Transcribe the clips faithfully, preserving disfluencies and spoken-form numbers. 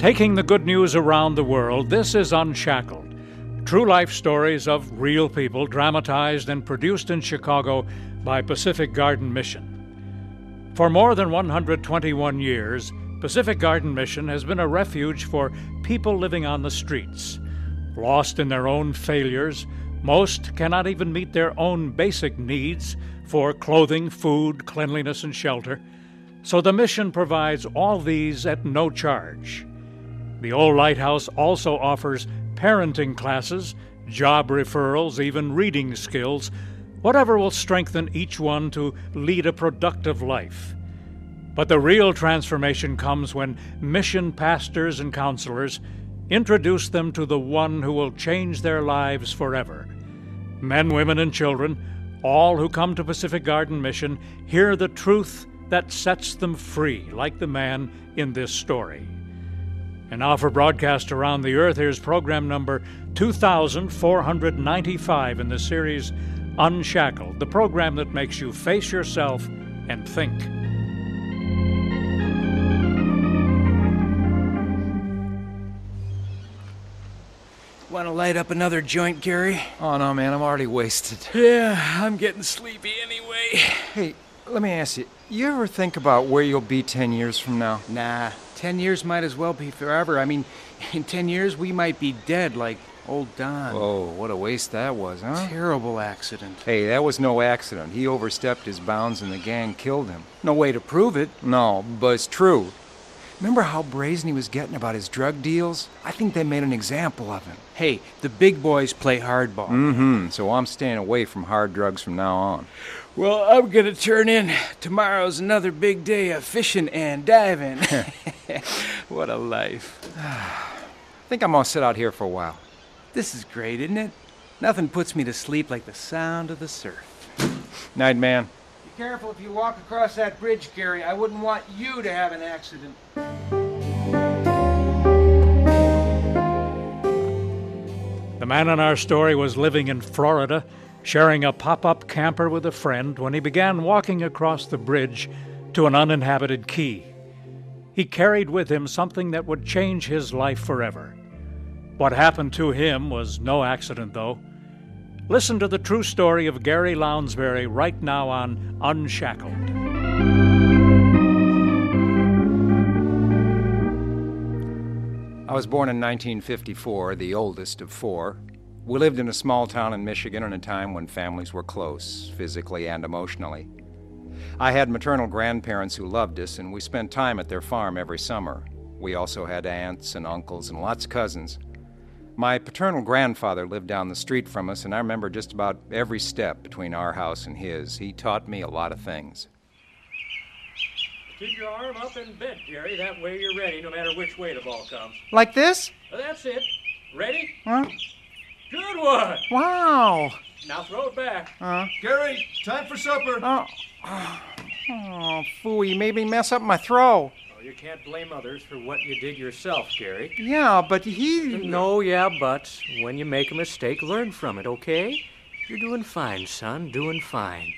Taking the good news around the world, this is Unshackled. True life stories of real people dramatized and produced in Chicago by Pacific Garden Mission. For more than one hundred twenty-one years, Pacific Garden Mission has been a refuge for people living on the streets. Lost in their own failures, most cannot even meet their own basic needs for clothing, food, cleanliness, and shelter. So the mission provides all these at no charge. The Old Lighthouse also offers parenting classes, job referrals, even reading skills, whatever will strengthen each one to lead a productive life. But the real transformation comes when mission pastors and counselors introduce them to the one who will change their lives forever. Men, women, and children, all who come to Pacific Garden Mission, hear the truth that sets them free, like the man in this story. And now for broadcast around the earth, here's program number two thousand four hundred ninety-five in the series Unshackled, the program that makes you face yourself and think. Want to light up another joint, Gary? Oh, no, man, I'm already wasted. Yeah, I'm getting sleepy anyway. Hey, let me ask you, you ever think about where you'll be ten years from now? Nah, ten years might as well be forever. I mean, in ten years, we might be dead like old Don. Whoa, what a waste that was, huh? Terrible accident. Hey, that was no accident. He overstepped his bounds and the gang killed him. No way to prove it. No, but it's true. Remember how brazen he was getting about his drug deals? I think they made an example of him. Hey, the big boys play hardball. Mm-hmm, so I'm staying away from hard drugs from now on. Well, I'm gonna turn in. Tomorrow's another big day of fishing and diving. What a life. I think I'm gonna sit out here for a while. This is great, isn't it? Nothing puts me to sleep like the sound of the surf. Night, man. Be careful if you walk across that bridge, Gary. I wouldn't want you to have an accident. The man in our story was living in Florida, sharing a pop-up camper with a friend when he began walking across the bridge to an uninhabited key. He carried with him something that would change his life forever. What happened to him was no accident, though. Listen to the true story of Gary Lounsbury right now on Unshackled. I was born in nineteen fifty-four, the oldest of four. We lived in a small town in Michigan in a time when families were close, physically and emotionally. I had maternal grandparents who loved us, and we spent time at their farm every summer. We also had aunts and uncles and lots of cousins. My paternal grandfather lived down the street from us, and I remember just about every step between our house and his. He taught me a lot of things. Keep your arm up and bent, Jerry. That way you're ready, no matter which way the ball comes. Like this? That's it. Ready? Huh? Good one. Wow. Now throw it back. Uh, Gary, time for supper. oh, oh, phooey, you made me mess up my throw. Oh, you can't blame others for what you did yourself, Gary. Yeah, but he... No, yeah, but when you make a mistake, learn from it, okay? You're doing fine, son, doing fine.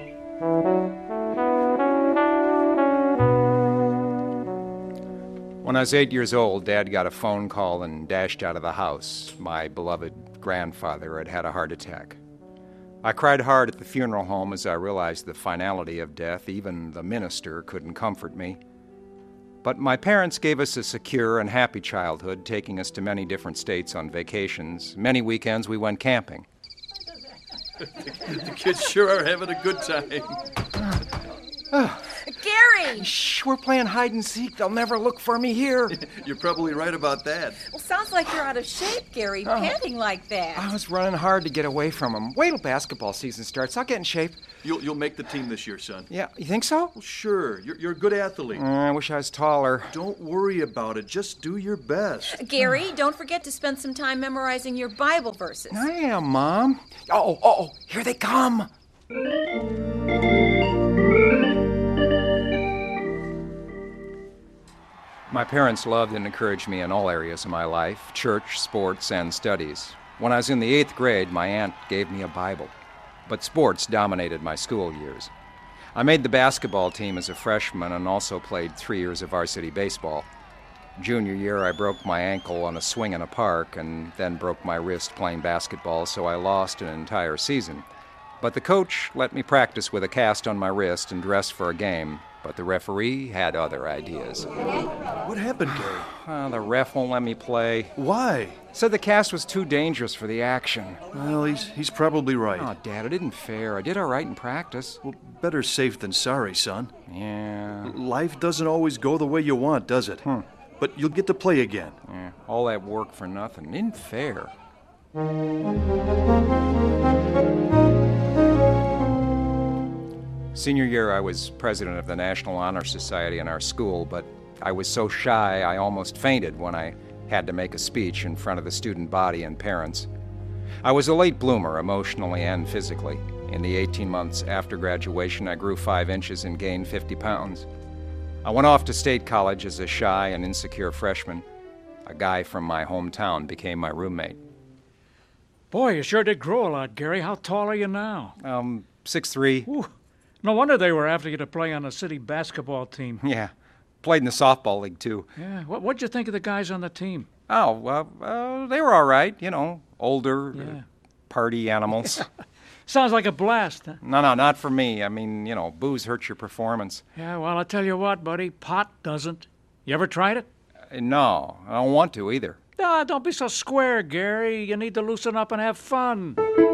When I was eight years old, Dad got a phone call and dashed out of the house. My beloved grandfather had had a heart attack. I cried hard at the funeral home as I realized the finality of death. Even the minister couldn't comfort me. But my parents gave us a secure and happy childhood, taking us to many different states on vacations. Many weekends we went camping. The kids sure are having a good time. Gary! Shh, we're playing hide and seek. They'll never look for me here. You're probably right about that. Well, sounds like you're out of shape, Gary, Oh. panting like that. I was running hard to get away from them. Wait till basketball season starts. I'll get in shape. You'll you'll make the team this year, son. Yeah, you think so? Well, sure. You're you're a good athlete. Uh, I wish I was taller. Don't worry about it. Just do your best. Gary, don't forget to spend some time memorizing your Bible verses. I am, Mom. Oh, oh, oh, here they come. My parents loved and encouraged me in all areas of my life, church, sports, and studies. When I was in the eighth grade, my aunt gave me a Bible. But sports dominated my school years. I made the basketball team as a freshman and also played three years of varsity baseball. Junior year, I broke my ankle on a swing in a park and then broke my wrist playing basketball, so I lost an entire season. But the coach let me practice with a cast on my wrist and dress for a game, but the referee had other ideas. What happened, Gary? Uh, the ref won't let me play. Why? Said the cast was too dangerous for the action. Well, he's he's probably right. Oh, Dad, it isn't fair. I did all right in practice. Well, better safe than sorry, son. Yeah. Life doesn't always go the way you want, does it? Hmm. But you'll get to play again. Yeah. All that work for nothing. Isn't fair. Senior year, I was president of the National Honor Society in our school, but I was so shy I almost fainted when I had to make a speech in front of the student body and parents. I was a late bloomer, emotionally and physically. In the eighteen months after graduation, I grew five inches and gained fifty pounds. I went off to state college as a shy and insecure freshman. A guy from my hometown became my roommate. Boy, you sure did grow a lot, Gary. How tall are you now? Um, six three. Ooh, no wonder they were after you to play on a city basketball team. Yeah. Played in the softball league, too. Yeah, what, what'd you think of the guys on the team? Oh, well, uh, they were all right. You know, older, Yeah. uh, party animals. Sounds like a blast. Huh? No, no, not for me. I mean, you know, booze hurts your performance. Yeah, well, I tell you what, buddy, pot doesn't. You ever tried it? Uh, no, I don't want to either. Ah, don't be so square, Gary. You need to loosen up and have fun.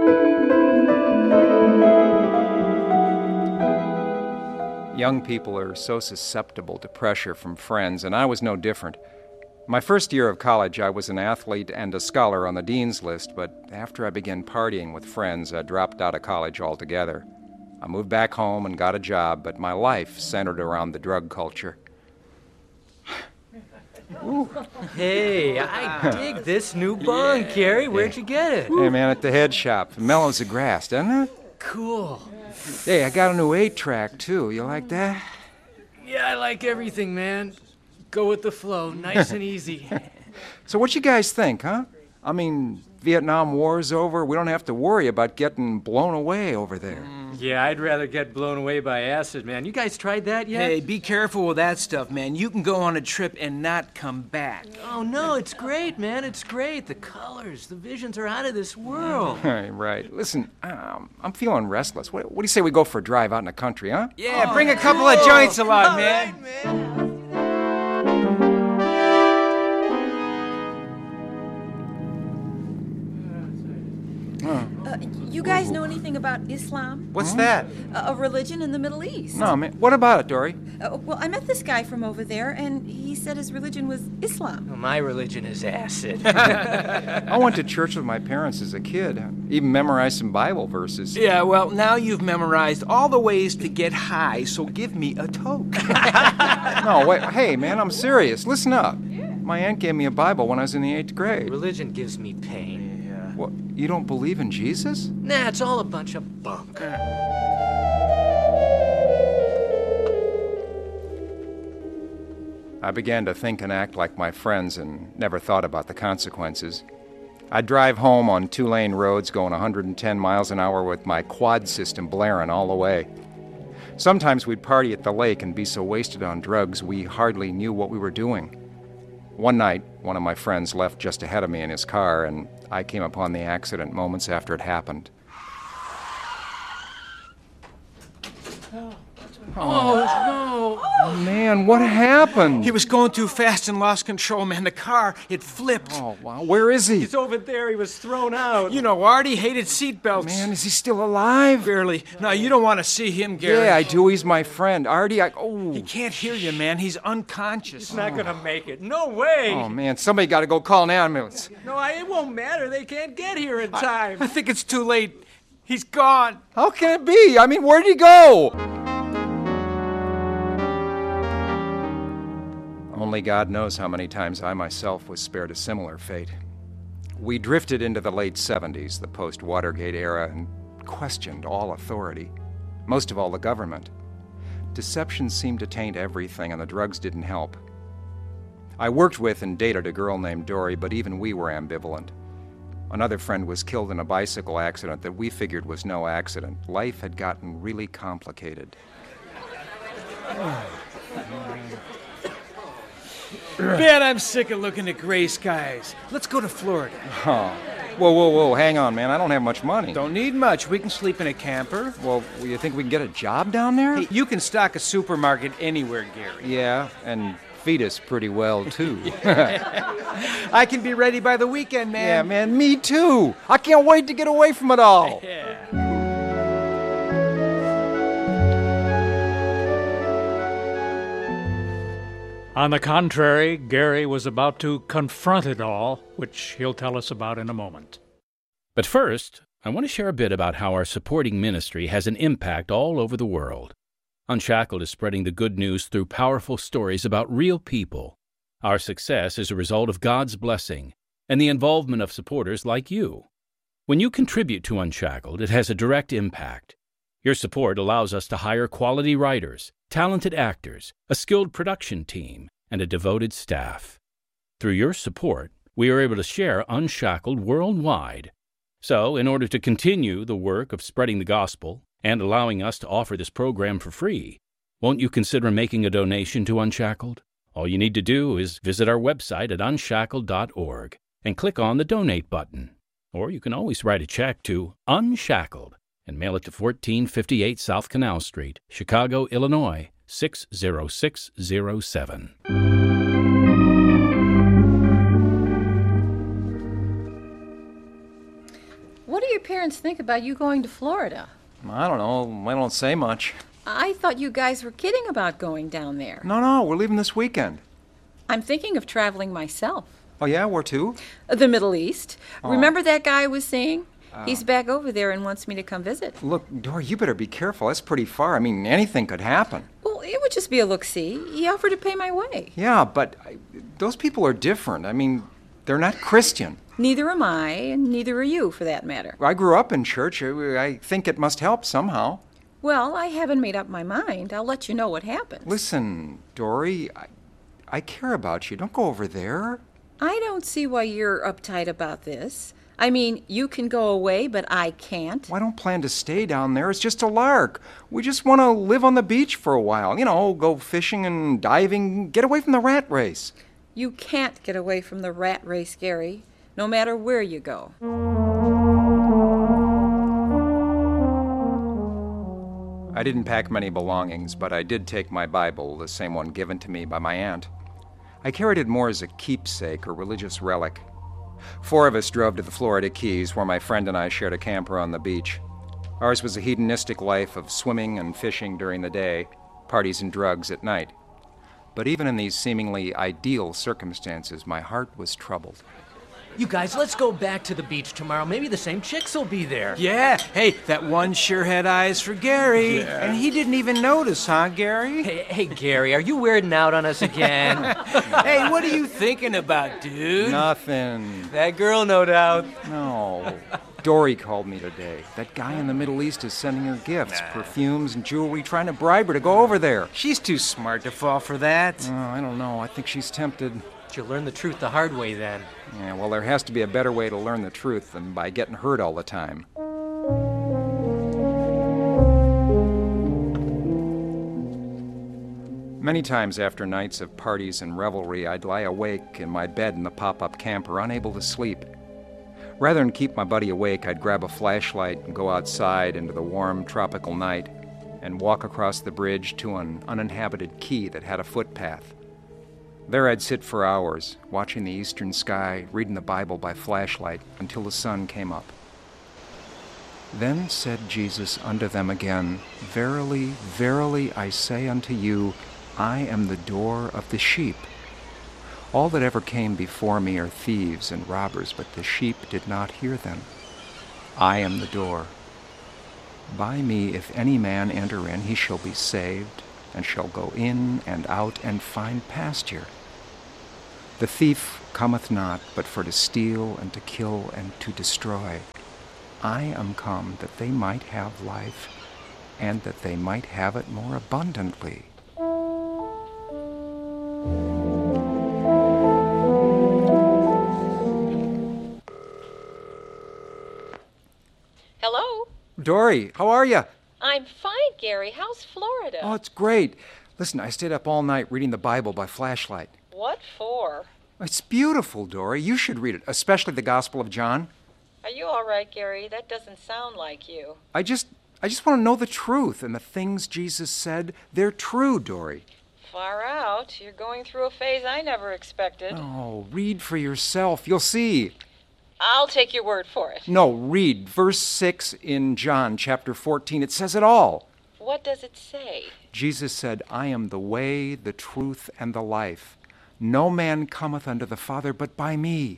Young people are so susceptible to pressure from friends, and I was no different. My first year of college, I was an athlete and a scholar on the dean's list, but after I began partying with friends, I dropped out of college altogether. I moved back home and got a job, but my life centered around the drug culture. Hey, I dig this new bong, Gary. Where'd you get it? Hey, man, at the head shop. It mellows the grass, doesn't it? Cool. Hey, I got a new eight-track, too. You like that? Yeah, I like everything, man. Go with the flow, nice and easy. So what you guys think, huh? I mean, Vietnam War's over. We don't have to worry about getting blown away over there. Yeah, I'd rather get blown away by acid, man. You guys tried that yet? Hey, be careful with that stuff, man. You can go on a trip and not come back. Oh, no, it's great, man. It's great. The colors, the visions are out of this world. Right, right. Listen, um, I'm feeling restless. What, what do you say we go for a drive out in the country, huh? Yeah, bring a couple of joints along, man. Uh, you guys know anything about Islam? What's that? A, a religion in the Middle East? No, man. What about it, Dory? Uh, well, I met this guy from over there, and he said his religion was Islam. Well, my religion is acid. I went to church with my parents as a kid. Even memorized some Bible verses. Yeah, well, now you've memorized all the ways to get high, so give me a toke. No, wait. Hey, man, I'm serious. Listen up. My aunt gave me a Bible when I was in the eighth grade. Religion gives me pain. What? You don't believe in Jesus? Nah, it's all a bunch of bunk. I began to think and act like my friends and never thought about the consequences. I'd drive home on two-lane roads going one hundred ten miles an hour with my quad system blaring all the way. Sometimes we'd party at the lake and be so wasted on drugs we hardly knew what we were doing. One night, one of my friends left just ahead of me in his car, and I came upon the accident moments after it happened. Oh, Oh, man, what happened? He was going too fast and lost control, man. The car, it flipped. Oh, wow. Where is he? He's over there. He was thrown out. You know, Artie hated seatbelts. Man, is he still alive? Barely. No, you don't want to see him, Gary. Yeah, I do. He's my friend. Artie, I... Oh. He can't hear you, man. He's unconscious. He's not gonna make it. No way. Oh, man, somebody got to go call an ambulance. No, I, it won't matter. They can't get here in time. I think it's too late. He's gone. How can it be? I mean, where'd he go? Only God knows how many times I myself was spared a similar fate. We drifted into the late seventies, the post-Watergate era, and questioned all authority, most of all the government. Deception seemed to taint everything, and the drugs didn't help. I worked with and dated a girl named Dory, but even we were ambivalent. Another friend was killed in a bicycle accident that we figured was no accident. Life had gotten really complicated. Man, I'm sick of looking at gray skies. Let's go to Florida. Oh. Whoa, whoa, whoa, hang on, man. I don't have much money. Don't need much. We can sleep in a camper. Well, you think we can get a job down there? Hey, you can stock a supermarket anywhere, Gary. Yeah, and feed us pretty well, too. I can be ready by the weekend, man. Yeah, man, me too. I can't wait to get away from it all. Yeah. On the contrary, Gary was about to confront it all, which he'll tell us about in a moment. But first, I want to share a bit about how our supporting ministry has an impact all over the world. Unshackled is spreading the good news through powerful stories about real people. Our success is a result of God's blessing and the involvement of supporters like you. When you contribute to Unshackled, it has a direct impact. Your support allows us to hire quality writers, talented actors, a skilled production team, and a devoted staff. Through your support, we are able to share Unshackled worldwide. So, in order to continue the work of spreading the gospel and allowing us to offer this program for free, won't you consider making a donation to Unshackled? All you need to do is visit our website at unshackled dot org and click on the Donate button. Or you can always write a check to Unshackled and mail it to fourteen fifty-eight South Canal Street, Chicago, Illinois, six zero six zero seven. What do your parents think about you going to Florida? I don't know. I don't say much. I thought you guys were kidding about going down there. No, no, we're leaving this weekend. I'm thinking of traveling myself. Oh, yeah? Where to? The Middle East. Oh. Remember that guy I was seeing? Uh, He's back over there and wants me to come visit. Look, Dory, you better be careful. That's pretty far. I mean, anything could happen. Well, it would just be a look-see. He offered to pay my way. Yeah, but I, those people are different. I mean, they're not Christian. Neither am I, and neither are you, for that matter. I grew up in church. I, I think it must help somehow. Well, I haven't made up my mind. I'll let you know what happens. Listen, Dory, I, I care about you. Don't go over there. I don't see why you're uptight about this. I mean, you can go away, but I can't. Well, I don't plan to stay down there. It's just a lark. We just want to live on the beach for a while. You know, go fishing and diving, get away from the rat race. You can't get away from the rat race, Gary, no matter where you go. I didn't pack many belongings, but I did take my Bible, the same one given to me by my aunt. I carried it more as a keepsake or religious relic. Four of us drove to the Florida Keys, where my friend and I shared a camper on the beach. Ours was a hedonistic life of swimming and fishing during the day, parties and drugs at night. But even in these seemingly ideal circumstances, my heart was troubled. You guys, let's go back to the beach tomorrow. Maybe the same chicks will be there. Yeah. Hey, that one sure had eyes for Gary. Yeah. And he didn't even notice, huh, Gary? Hey, hey, Gary, are you weirding out on us again? Hey, what are you thinking about, dude? Nothing. That girl, no doubt. No. Dory called me today. That guy in the Middle East is sending her gifts, nah. perfumes and jewelry, trying to bribe her to go over there. She's too smart to fall for that. Oh, I don't know. I think she's tempted. You'll learn the truth the hard way, then. Yeah, well, there has to be a better way to learn the truth than by getting hurt all the time. Many times after nights of parties and revelry, I'd lie awake in my bed in the pop-up camper, unable to sleep. Rather than keep my buddy awake, I'd grab a flashlight and go outside into the warm, tropical night and walk across the bridge to an uninhabited key that had a footpath. There I'd sit for hours, watching the eastern sky, reading the Bible by flashlight, until the sun came up. Then said Jesus unto them again, Verily, verily, I say unto you, I am the door of the sheep. All that ever came before me are thieves and robbers, but the sheep did not hear them. I am the door. By me, if any man enter in, he shall be saved, and shall go in and out and find pasture. The thief cometh not, but for to steal and to kill and to destroy. I am come that they might have life, and that they might have it more abundantly. Hello? Dory, how are you? I'm fine, Gary. How's Florida? Oh, it's great. Listen, I stayed up all night reading the Bible by flashlight. What for? It's beautiful, Dory. You should read it, especially the Gospel of John. Are you all right, Gary? That doesn't sound like you. I just, I just want to know the truth, and the things Jesus said, they're true, Dory. Far out. You're going through a phase I never expected. Oh, read for yourself. You'll see. I'll take your word for it. No, read verse six in John chapter fourteen. It says it all. What does it say? Jesus said, I am the way, the truth, and the life. No man cometh unto the Father but by me.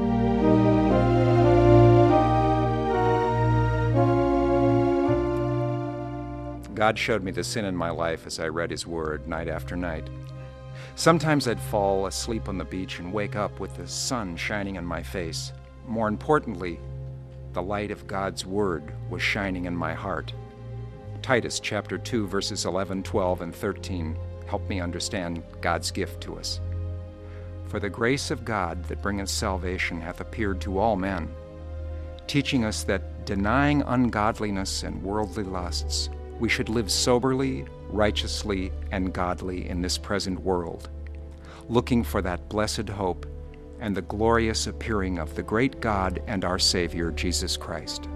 God showed me the sin in my life as I read His Word night after night. Sometimes I'd fall asleep on the beach and wake up with the sun shining in my face. More importantly, the light of God's Word was shining in my heart. Titus chapter two, verses eleven, twelve, and thirteen help me understand God's gift to us. For the grace of God that bringeth salvation hath appeared to all men, teaching us that, denying ungodliness and worldly lusts, we should live soberly, righteously, and godly in this present world, looking for that blessed hope and the glorious appearing of the great God and our Savior, Jesus Christ.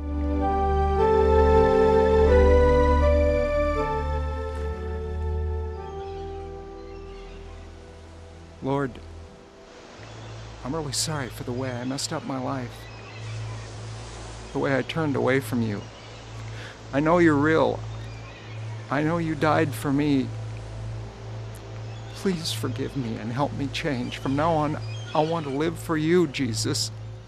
Lord, I'm really sorry for the way I messed up my life, the way I turned away from you. I know you're real. I know you died for me. Please forgive me and help me change. From now on, I want to live for you, Jesus.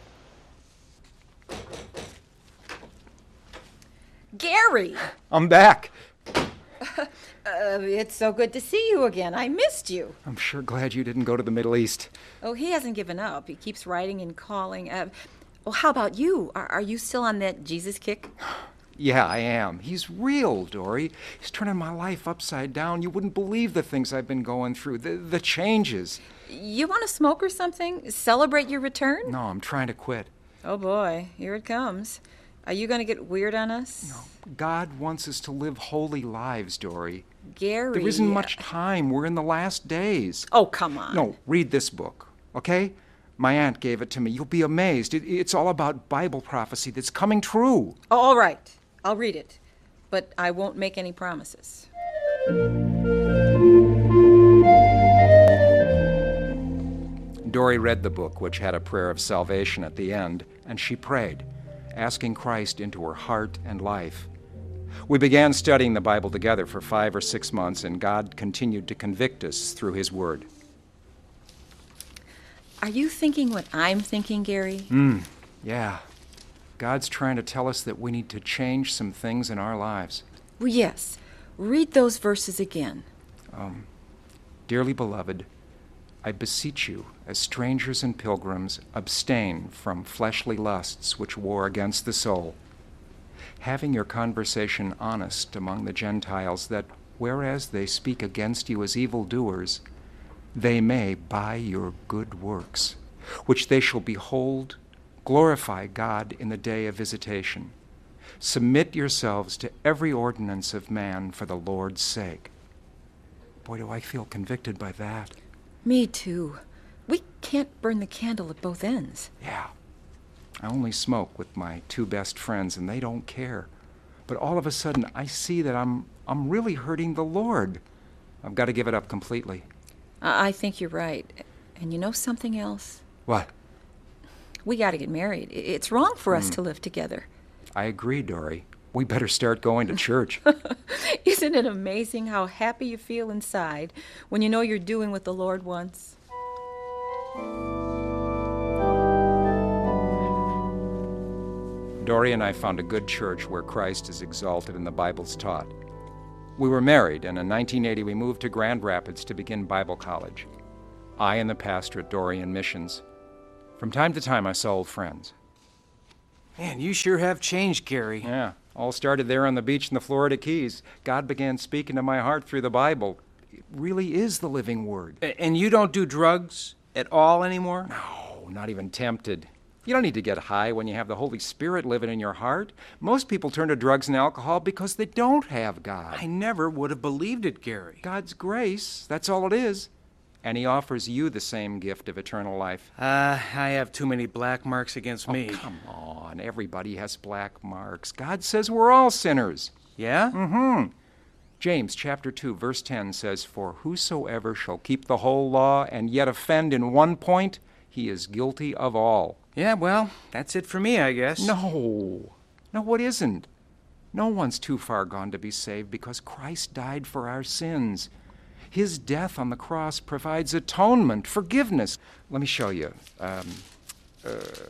Gary! I'm back. Uh, it's so good to see you again. I missed you. I'm sure glad you didn't go to the Middle East. Oh, he hasn't given up. He keeps writing and calling. Uh, well, how about you? Are, are you still on that Jesus kick? Yeah, I am. He's real, Dory. He's turning my life upside down. You wouldn't believe the things I've been going through, the, the changes. You want to smoke or something? Celebrate your return? No, I'm trying to quit. Oh, boy. Here it comes. Are you going to get weird on us? No. God wants us to live holy lives, Dory. Gary... There isn't much time. We're in the last days. Oh, come on. No, read this book, okay? My aunt gave it to me. You'll be amazed. It, it's all about Bible prophecy that's coming true. Oh, all right. I'll read it. But I won't make any promises. Dory read the book, which had a prayer of salvation at the end, and she prayed, asking Christ into her heart and life. We began studying the Bible together for five or six months, and God continued to convict us through His Word. Are you thinking what I'm thinking, Gary? Hmm, yeah. God's trying to tell us that we need to change some things in our lives. Well, yes. Read those verses again. Um, Dearly beloved, I beseech you, as strangers and pilgrims, abstain from fleshly lusts which war against the soul, having your conversation honest among the Gentiles, that whereas they speak against you as evildoers, they may, by your good works, which they shall behold, glorify God in the day of visitation. Submit yourselves to every ordinance of man for the Lord's sake. Boy, do I feel convicted by that. Me too. We can't burn the candle at both ends. Yeah. I only smoke with my two best friends, and they don't care. But all of a sudden, I see that I'm I'm really hurting the Lord. I've got to give it up completely. I, I think you're right. And you know something else? What? We got to get married. It's wrong for us Mm. to live together. I agree, Dory. We better start going to church. Isn't it amazing how happy you feel inside when you know you're doing what the Lord wants? Dory and I found a good church where Christ is exalted and the Bible's taught. We were married, and in nineteen eighty we moved to Grand Rapids to begin Bible college. I and the pastor at Dorian Missions. From time to time, I saw old friends. Man, you sure have changed, Gary. Yeah, all started there on the beach in the Florida Keys. God began speaking to my heart through the Bible. It really is the living Word. A- And you don't do drugs at all anymore? No, not even tempted. You don't need to get high when you have the Holy Spirit living in your heart. Most people turn to drugs and alcohol because they don't have God. I never would have believed it, Gary. God's grace, that's all it is. And he offers you the same gift of eternal life. Uh, I have too many black marks against me. Oh, come on. Everybody has black marks. God says we're all sinners. Yeah? Mm-hmm. James chapter two, verse ten says, "For whosoever shall keep the whole law and yet offend in one point, he is guilty of all." Yeah, well, that's it for me, I guess. No. No, it isn't. No one's too far gone to be saved because Christ died for our sins. His death on the cross provides atonement, forgiveness. Let me show you. Um, uh,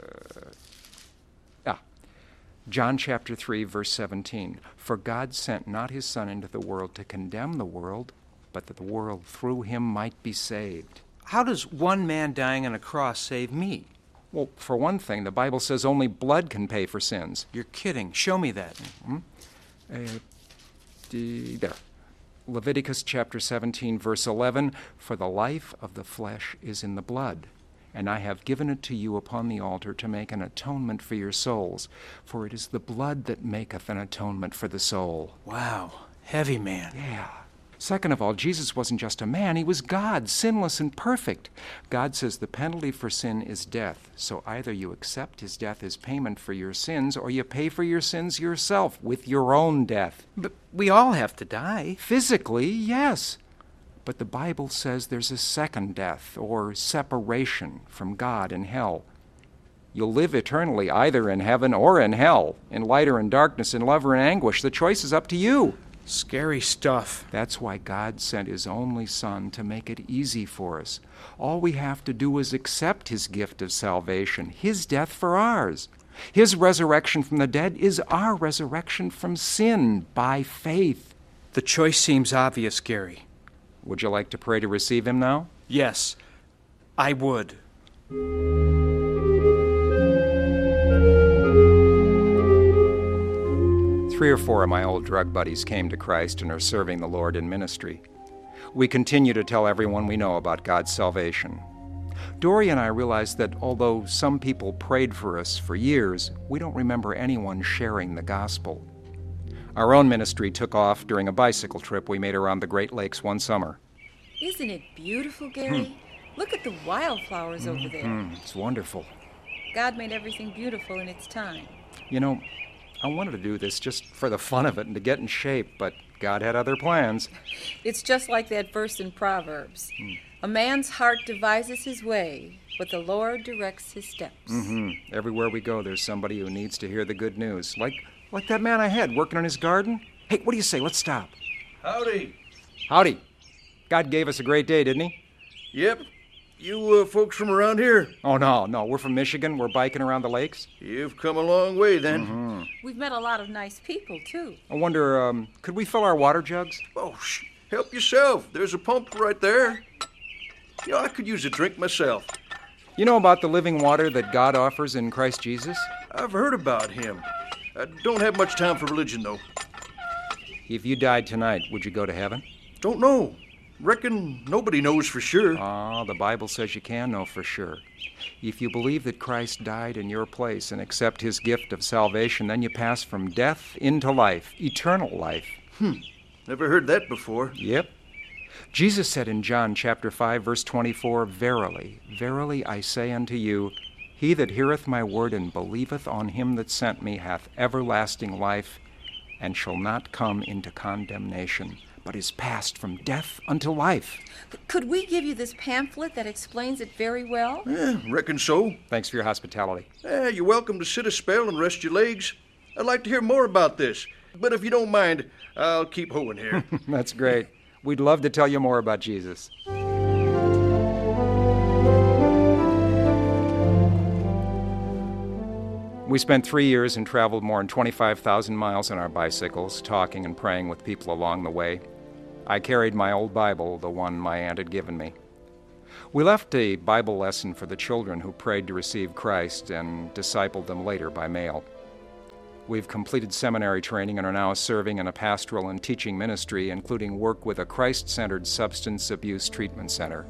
ah, John chapter three, verse seventeen. "For God sent not his Son into the world to condemn the world, but that the world through him might be saved." How does one man dying on a cross save me? Well, for one thing, the Bible says only blood can pay for sins. You're kidding. Show me that. Mm-hmm. Uh, d- there. Leviticus chapter seventeen, verse eleven, "For the life of the flesh is in the blood, and I have given it to you upon the altar to make an atonement for your souls. For it is the blood that maketh an atonement for the soul." Wow. Heavy, man. Yeah. Second of all, Jesus wasn't just a man, he was God, sinless and perfect. God says the penalty for sin is death. So either you accept his death as payment for your sins, or you pay for your sins yourself with your own death. But we all have to die. Physically, yes. But the Bible says there's a second death, or separation from God in hell. You'll live eternally either in heaven or in hell, in light or in darkness, in love or in anguish. The choice is up to you. Scary stuff. That's why God sent his only Son to make it easy for us. All we have to do is accept his gift of salvation, his death for ours. His resurrection from the dead is our resurrection from sin by faith. The choice seems obvious, Gary. Would you like to pray to receive him now? Yes, I would. Three or four of my old drug buddies came to Christ and are serving the Lord in ministry. We continue to tell everyone we know about God's salvation. Dory and I realized that although some people prayed for us for years, we don't remember anyone sharing the gospel. Our own ministry took off during a bicycle trip we made around the Great Lakes one summer. Isn't it beautiful, Gary? Look at the wildflowers over there. Mm, it's wonderful. God made everything beautiful in its time. You know, I wanted to do this just for the fun of it and to get in shape, but God had other plans. It's just like that verse in Proverbs. Mm. A man's heart devises his way, but the Lord directs his steps. Mm-hmm. Everywhere we go, there's somebody who needs to hear the good news. Like, like that man I had working on his garden. Hey, what do you say? Let's stop. Howdy. Howdy. God gave us a great day, didn't he? Yep. You uh, folks from around here? Oh, no, no. We're from Michigan. We're biking around the lakes. You've come a long way, then. Mm-hmm. We've met a lot of nice people, too. I wonder, um, could we fill our water jugs? Oh, sh- help yourself. There's a pump right there. You know, I could use a drink myself. You know about the living water that God offers in Christ Jesus? I've heard about him. I don't have much time for religion, though. If you died tonight, would you go to heaven? Don't know. Reckon nobody knows for sure. Ah, the Bible says you can know for sure. If you believe that Christ died in your place and accept his gift of salvation, then you pass from death into life, eternal life. Hmm. Never heard that before. Yep. Jesus said in John chapter five, verse twenty-four, "Verily, verily I say unto you, he that heareth my word and believeth on him that sent me hath everlasting life, and shall not come into condemnation, but is passed from death unto life." Could we give you this pamphlet that explains it very well? Eh, reckon so. Thanks for your hospitality. Eh, you're welcome to sit a spell and rest your legs. I'd like to hear more about this, but if you don't mind, I'll keep hoeing here. That's great. We'd love to tell you more about Jesus. We spent three years and traveled more than twenty-five thousand miles on our bicycles, talking and praying with people along the way. I carried my old Bible, the one my aunt had given me. We left a Bible lesson for the children who prayed to receive Christ and discipled them later by mail. We've completed seminary training and are now serving in a pastoral and teaching ministry, including work with a Christ-centered substance abuse treatment center.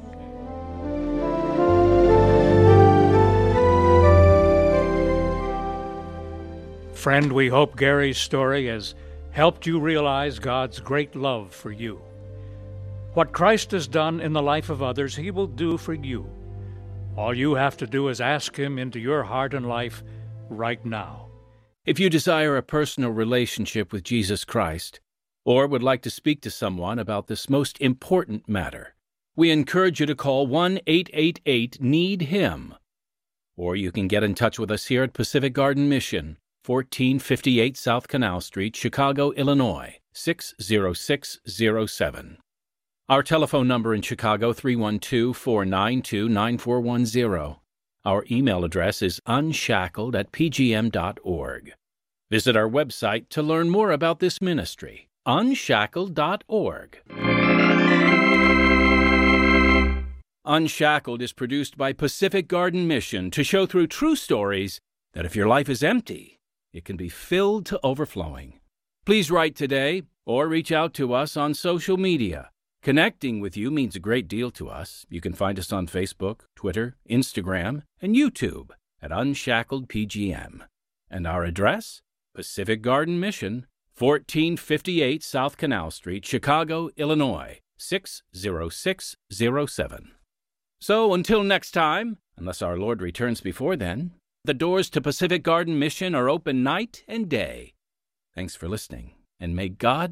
Friend, we hope Gary's story has helped you realize God's great love for you. What Christ has done in the life of others, He will do for you. All you have to do is ask Him into your heart and life right now. If you desire a personal relationship with Jesus Christ, or would like to speak to someone about this most important matter, we encourage you to call one eight eight eight need him. Or you can get in touch with us here at Pacific Garden Mission, fourteen fifty-eight South Canal Street, Chicago, Illinois, six zero six zero seven. Our telephone number in Chicago, three one two, four nine two, nine four one zero. Our email address is unshackled at p g m dot org. Visit our website to learn more about this ministry, unshackled dot org. Unshackled is produced by Pacific Garden Mission to show through true stories that if your life is empty, it can be filled to overflowing. Please write today or reach out to us on social media. Connecting with you means a great deal to us. You can find us on Facebook, Twitter, Instagram, and YouTube at Unshackled P G M. And our address? Pacific Garden Mission, fourteen fifty-eight South Canal Street, Chicago, Illinois, six zero six zero seven. So until next time, unless our Lord returns before then, the doors to Pacific Garden Mission are open night and day. Thanks for listening, and may God